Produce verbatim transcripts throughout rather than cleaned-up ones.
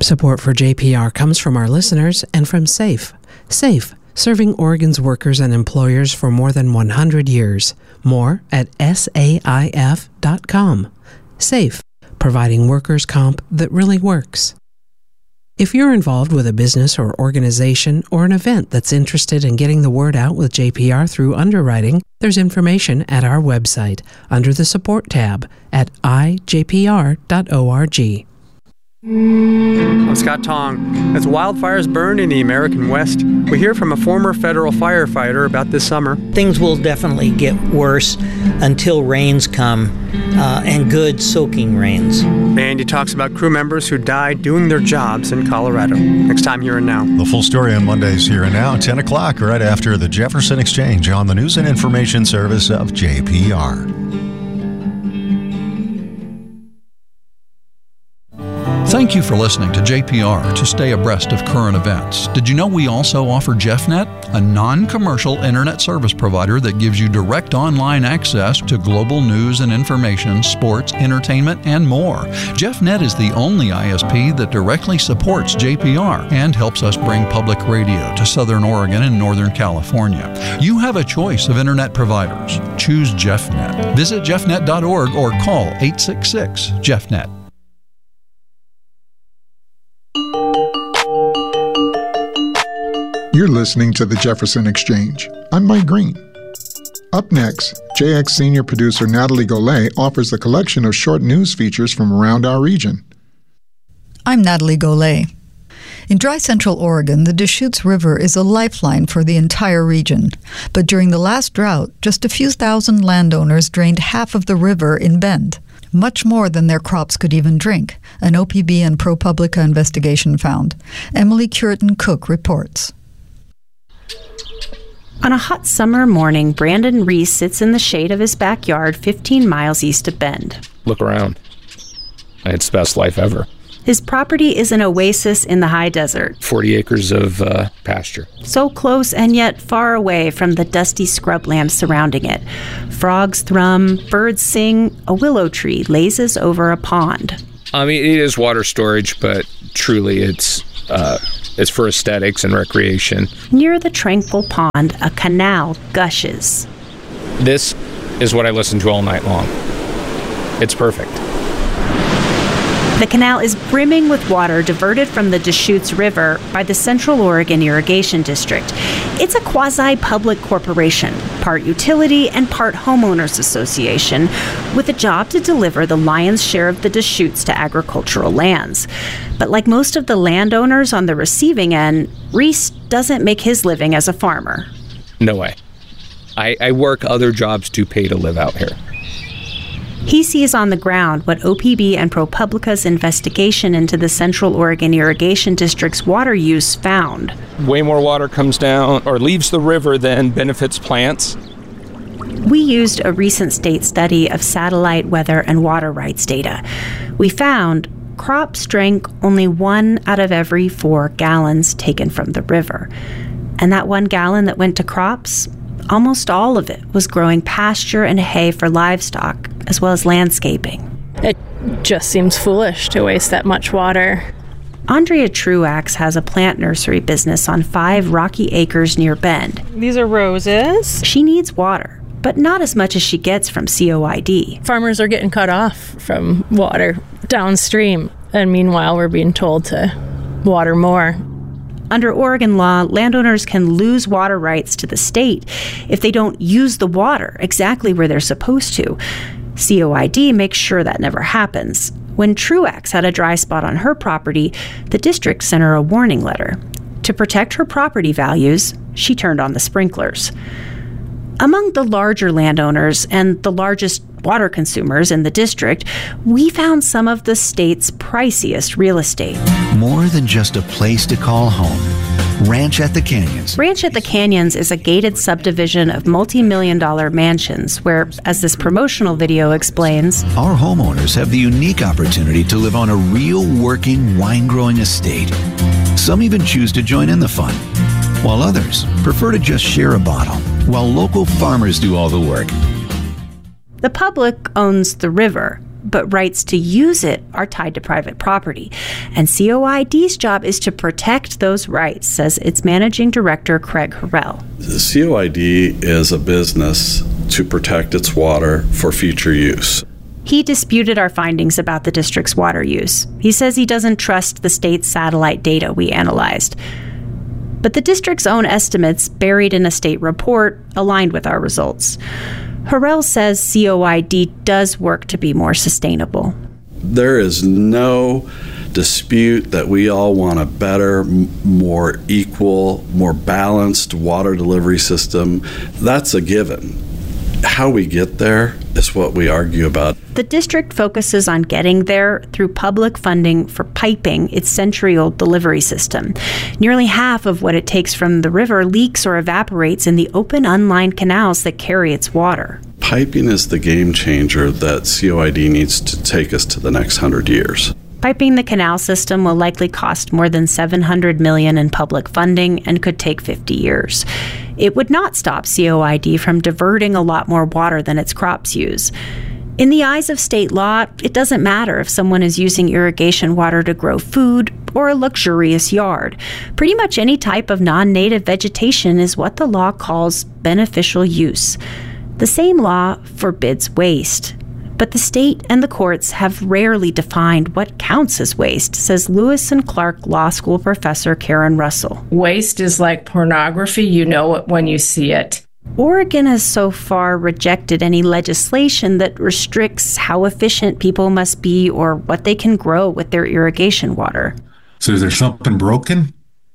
Support for J P R comes from our listeners and from SAFE. SAFE, serving Oregon's workers and employers for more than one hundred years. More at S A I F dot com. SAFE, providing workers' comp that really works. If you're involved with a business or organization or an event that's interested in getting the word out with J P R through underwriting, there's information at our website under the Support tab at I J P R dot org. I'm Scott Tong. As wildfires burn in the American West, we hear from a former federal firefighter about this summer. Things will definitely get worse until rains come, uh, and good soaking rains. And he talks about crew members who died doing their jobs in Colorado. Next time, Here and Now. The full story on Monday's Here and Now, ten o'clock, right after the Jefferson Exchange on the News and Information Service of J P R. Thank you for listening to J P R to stay abreast of current events. Did you know we also offer JeffNet, a non-commercial internet service provider that gives you direct online access to global news and information, sports, entertainment, and more. JeffNet is the only I S P that directly supports J P R and helps us bring public radio to Southern Oregon and Northern California. You have a choice of internet providers. Choose JeffNet. Visit jeff net dot org or call eight six six, jeff net. You're listening to the Jefferson Exchange. I'm Mike Green. Up next, J X senior producer Natalie Golay offers a collection of short news features from around our region. I'm Natalie Golay. In dry central Oregon, the Deschutes River is a lifeline for the entire region. But during the last drought, just a few thousand landowners drained half of the river in Bend, much more than their crops could even drink, an O P B and ProPublica investigation found. Emily Curitin Cook reports. On a hot summer morning, Brandon Reese sits in the shade of his backyard fifteen miles east of Bend. Look around. It's the best life ever. His property is an oasis in the high desert. forty acres of uh, pasture. So close and yet far away from the dusty scrubland surrounding it. Frogs thrum, birds sing, a willow tree lazes over a pond. I mean, it is water storage, but truly it's uh, it's for aesthetics and recreation. Near the tranquil pond, a canal gushes. This is what I listen to all night long. It's perfect. The canal is brimming with water diverted from the Deschutes River by the Central Oregon Irrigation District. It's a quasi-public corporation, part utility and part homeowners association, with a job to deliver the lion's share of the Deschutes to agricultural lands. But like most of the landowners on the receiving end, Reese doesn't make his living as a farmer. No way. I, I work other jobs to pay to live out here. He sees on the ground what O P B and ProPublica's investigation into the Central Oregon Irrigation District's water use found. Way more water comes down or leaves the river than benefits plants. We used a recent state study of satellite weather and water rights data. We found crops drank only one out of every four gallons taken from the river. And that one gallon that went to crops, almost all of it was growing pasture and hay for livestock, as well as landscaping. It just seems foolish to waste that much water. Andrea Truax has a plant nursery business on five rocky acres near Bend. These are roses. She needs water, but not as much as she gets from C O I D. Farmers are getting cut off from water downstream, and meanwhile we're being told to water more. Under Oregon law, landowners can lose water rights to the state if they don't use the water exactly where they're supposed to. C O I D makes sure that never happens. When Truax had a dry spot on her property, the district sent her a warning letter. To protect her property values, she turned on the sprinklers. Among the larger landowners and the largest water consumers in the district, we found some of the state's priciest real estate. More than just a place to call home. Ranch at the Canyons. Ranch at the Canyons is a gated subdivision of multi-million dollar mansions where, as this promotional video explains, our homeowners have the unique opportunity to live on a real working wine-growing estate. Some even choose to join in the fun, while others prefer to just share a bottle, while local farmers do all the work. The public owns the river, but rights to use it are tied to private property. And C O I D's job is to protect those rights, says its managing director, Craig Harrell. The C O I D is a business to protect its water for future use. He disputed our findings about the district's water use. He says he doesn't trust the state's satellite data we analyzed. But the district's own estimates, buried in a state report, aligned with our results. Harrell says C O I D does work to be more sustainable. There is no dispute that we all want a better, more equal, more balanced water delivery system. That's a given. How we get there is what we argue about. The district focuses on getting there through public funding for piping its century-old delivery system. Nearly half of what it takes from the river leaks or evaporates in the open, unlined canals that carry its water. Piping is the game changer that C O I D needs to take us to the next hundred years. Piping the canal system will likely cost more than seven hundred million dollars in public funding and could take fifty years. It would not stop C O I D from diverting a lot more water than its crops use. In the eyes of state law, it doesn't matter if someone is using irrigation water to grow food or a luxurious yard. Pretty much any type of non-native vegetation is what the law calls beneficial use. The same law forbids waste. But the state and the courts have rarely defined what counts as waste, says Lewis and Clark Law School professor Karen Russell. Waste is like pornography. You know it when you see it. Oregon has so far rejected any legislation that restricts how efficient people must be or what they can grow with their irrigation water. So is there something broken?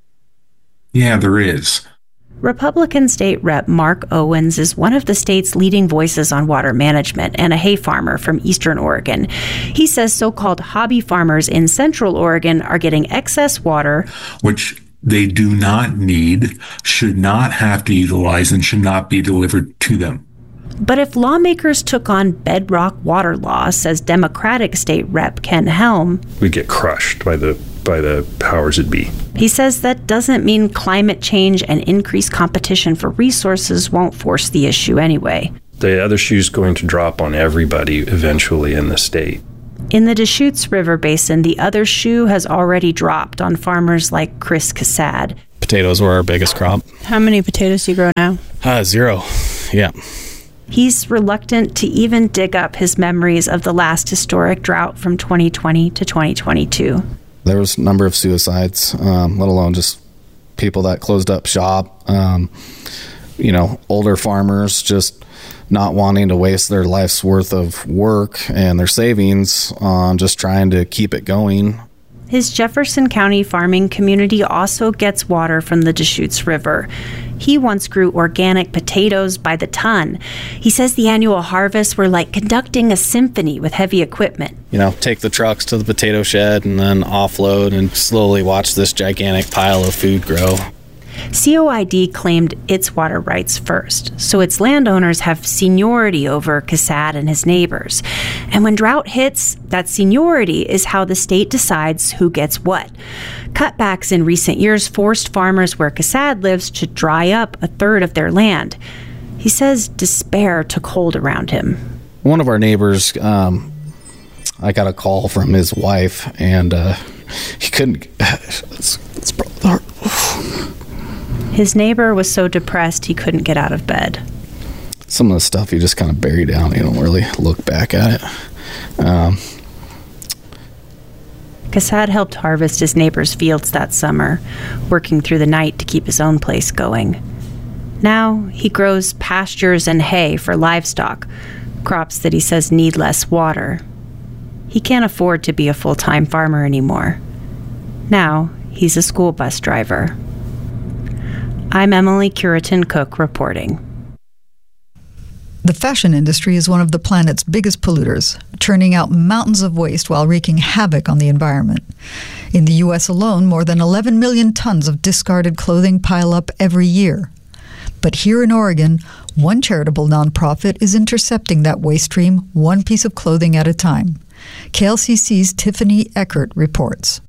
Yeah, there is. Republican State Rep Mark Owens is one of the state's leading voices on water management and a hay farmer from Eastern Oregon. He says so-called hobby farmers in Central Oregon are getting excess water, which they do not need, should not have to utilize, and should not be delivered to them. But if lawmakers took on bedrock water law, says Democratic State Rep Ken Helm, we get crushed by the by the powers that be. He says that doesn't mean climate change and increased competition for resources won't force the issue anyway. The other shoe's going to drop on everybody eventually in the state. In the Deschutes River Basin, the other shoe has already dropped on farmers like Chris Cassad. Potatoes were our biggest crop. How many potatoes do you grow now? Uh, zero. Yeah. He's reluctant to even dig up his memories of the last historic drought from twenty twenty to twenty twenty-two. There was a number of suicides, um, let alone just people that closed up shop. Um, you know, older farmers just not wanting to waste their life's worth of work and their savings on just trying to keep it going. His Jefferson County farming community also gets water from the Deschutes River. He once grew organic potatoes by the ton. He says the annual harvests were like conducting a symphony with heavy equipment. You know, take the trucks to the potato shed and then offload and slowly watch this gigantic pile of food grow. C O I D claimed its water rights first, so its landowners have seniority over Cassad and his neighbors. And when drought hits, that seniority is how the state decides who gets what. Cutbacks in recent years forced farmers where Cassad lives to dry up a third of their land. He says despair took hold around him. One of our neighbors, um, I got a call from his wife, and uh, he couldn't... It's, it's probably His neighbor was so depressed he couldn't get out of bed. Some of the stuff you just kind of bury down. You don't really look back at it. Um, Cassad helped harvest his neighbor's fields that summer, working through the night to keep his own place going. Now he grows pastures and hay for livestock, crops that he says need less water. He can't afford to be a full-time farmer anymore. Now he's a school bus driver. I'm Emily Curitin Cook reporting. The fashion industry is one of the planet's biggest polluters, churning out mountains of waste while wreaking havoc on the environment. In the U S alone, more than eleven million tons of discarded clothing pile up every year. But here in Oregon, one charitable nonprofit is intercepting that waste stream one piece of clothing at a time. K L C C's Tiffany Eckert reports.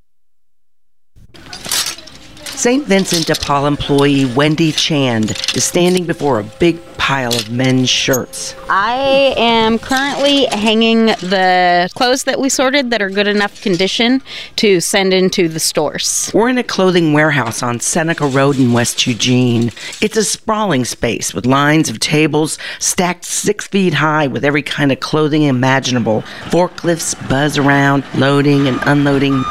Saint Vincent de Paul employee Wendy Chand is standing before a big pile pile of men's shirts. I am currently hanging the clothes that we sorted that are good enough condition to send into the stores. We're in a clothing warehouse on Seneca Road in West Eugene. It's a sprawling space with lines of tables stacked six feet high with every kind of clothing imaginable. Forklifts buzz around, loading and unloading.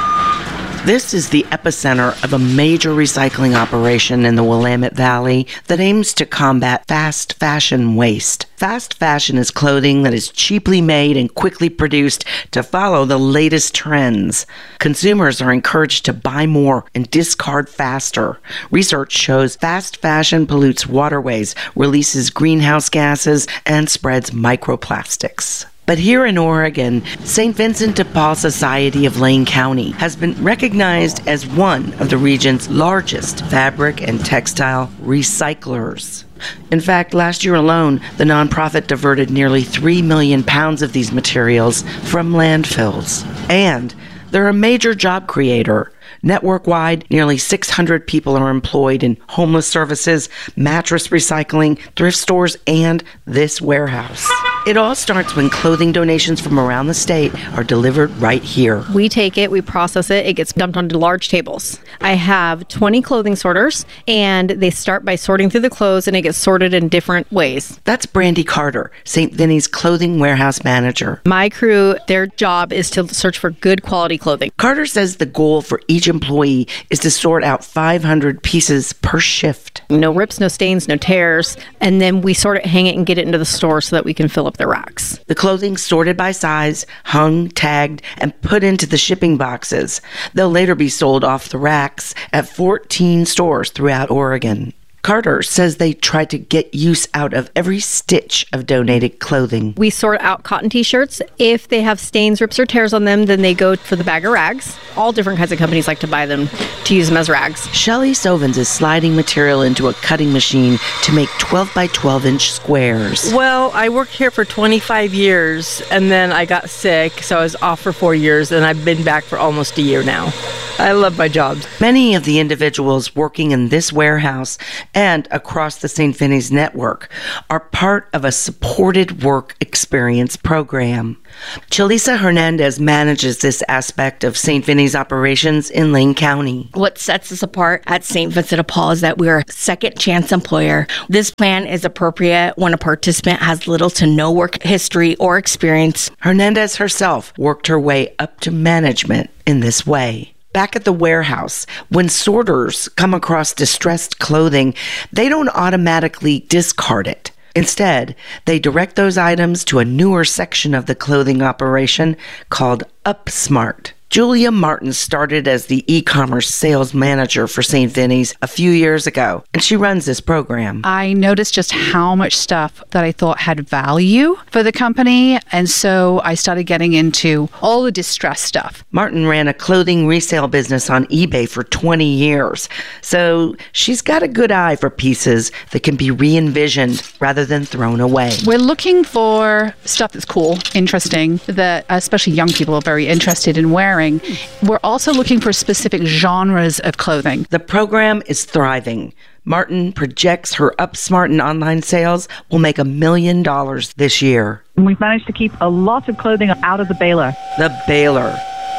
This is the epicenter of a major recycling operation in the Willamette Valley that aims to combat fast fashion waste. Fast fashion is clothing that is cheaply made and quickly produced to follow the latest trends. Consumers are encouraged to buy more and discard faster. Research shows fast fashion pollutes waterways, releases greenhouse gases, and spreads microplastics. But here in Oregon, Saint Vincent de Paul Society of Lane County has been recognized as one of the region's largest fabric and textile recyclers. In fact, last year alone, the nonprofit diverted nearly three million pounds of these materials from landfills. And they're a major job creator. Network-wide, nearly six hundred people are employed in homeless services, mattress recycling, thrift stores, and this warehouse. It all starts when clothing donations from around the state are delivered right here. We take it, we process it, it gets dumped onto large tables. I have twenty clothing sorters, and they start by sorting through the clothes, and it gets sorted in different ways. That's Brandy Carter, Saint Vinny's clothing warehouse manager. My crew, their job is to search for good quality clothing. Carter says the goal for each employee is to sort out five hundred pieces per shift. No rips, no stains, no tears, and then we sort it, hang it, and get it into the store so that we can fill up the racks. The clothing sorted by size, hung, tagged, and put into the shipping boxes. They'll later be sold off the racks at fourteen stores throughout Oregon. Carter says they try to get use out of every stitch of donated clothing. We sort out cotton t-shirts. If they have stains, rips, or tears on them, then they go for the bag of rags. All different kinds of companies like to buy them to use them as rags. Shelley Sovens is sliding material into a cutting machine to make twelve by twelve inch squares. Well, I worked here for twenty-five years, and then I got sick, so I was off for four years, and I've been back for almost a year now. I love my job. Many of the individuals working in this warehouse and across the Saint Vinny's network are part of a supported work experience program. Chalisa Hernandez manages this aspect of Saint Vinny's operations in Lane County. What sets us apart at Saint Vincent de Paul is that we're a second chance employer. This plan is appropriate when a participant has little to no work history or experience. Hernandez herself worked her way up to management in this way. Back at the warehouse, when sorters come across distressed clothing, they don't automatically discard it. Instead, they direct those items to a newer section of the clothing operation called UpSmart. Julia Martin started as the e-commerce sales manager for Saint Vinny's a few years ago, and she runs this program. I noticed just how much stuff that I thought had value for the company, and so I started getting into all the distressed stuff. Martin ran a clothing resale business on eBay for twenty years, so she's got a good eye for pieces that can be re-envisioned rather than thrown away. We're looking for stuff that's cool, interesting, that especially young people are very interested in wearing. We're also looking for specific genres of clothing. The program is thriving. Martin projects her UpSmart and online sales will make a million dollars this year. And we've managed to keep a lot of clothing out of the baler. The baler.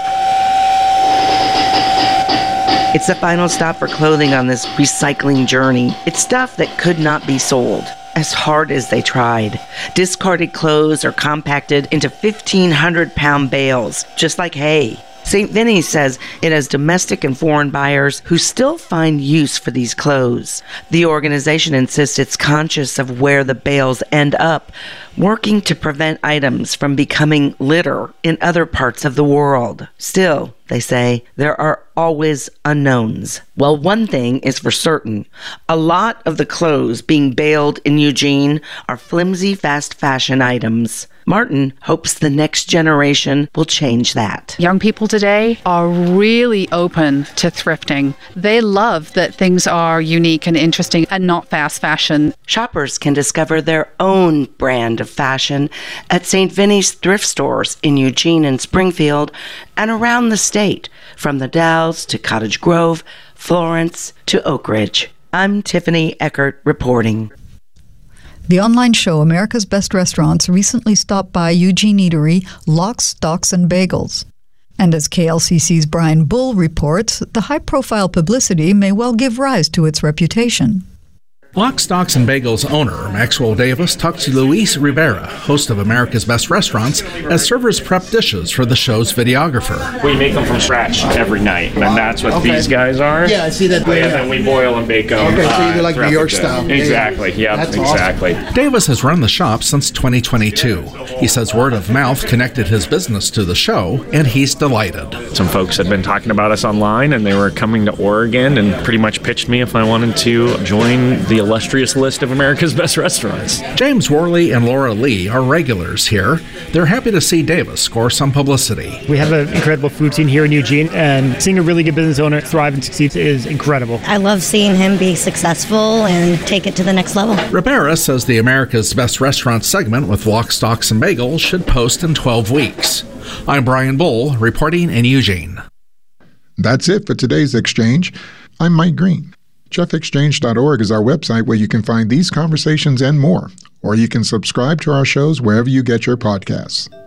It's the final stop for clothing on this recycling journey. It's stuff that could not be sold, as hard as they tried. Discarded clothes are compacted into fifteen hundred pound bales, just like hay. Saint Vinny's says it has domestic and foreign buyers who still find use for these clothes. The organization insists it's conscious of where the bales end up, working to prevent items from becoming litter in other parts of the world. Still, they say, there are always unknowns. Well, one thing is for certain. A lot of the clothes being baled in Eugene are flimsy fast fashion items. Martin hopes the next generation will change that. Young people today are really open to thrifting. They love that things are unique and interesting and not fast fashion. Shoppers can discover their own brand of fashion at Saint Vinny's thrift stores in Eugene and Springfield and around the state, from the Dalles to Cottage Grove, Florence to Oak Ridge. I'm Tiffany Eckert reporting. The online show America's Best Restaurants recently stopped by Eugene Eatery, Lox, Stocks, and Bagels. And as K L C C's Brian Bull reports, the high-profile publicity may well give rise to its reputation. Lox, Stocks, and Bagels owner Maxwell Davis talks to Luis Rivera, host of America's Best Restaurants, as servers prep dishes for the show's videographer. We make them from scratch every night, and that's what okay. these guys are. Yeah, I see that. And then we boil and bake them. Okay, so you do uh, like New York style. Exactly, yeah, that's exactly. Awesome. Davis has run the shop since twenty twenty-two. He says word of mouth connected his business to the show, and he's delighted. Some folks had been talking about us online, and they were coming to Oregon and pretty much pitched me if I wanted to join the illustrious list of America's Best Restaurants. James Worley and Laura Lee are regulars here. They're happy to see Davis score some publicity. We have an incredible food scene here in Eugene, and seeing a really good business owner thrive and succeed is incredible. I love seeing him be successful and take it to the next level. Rivera says the America's Best Restaurants segment with Lox, Stocks, and Bagels should post in twelve weeks. I'm Brian Bull, reporting in Eugene. That's it for today's Exchange. I'm Mike Green. Jeff Exchange dot org is our website where you can find these conversations and more, or you can subscribe to our shows wherever you get your podcasts.